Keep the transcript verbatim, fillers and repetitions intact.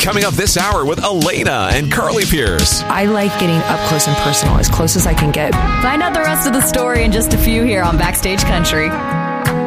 Coming up this hour with Elena and Carly Pierce. I like getting up close and personal, as close as I can get. Find out the rest of the story in just a few here on Backstage Country.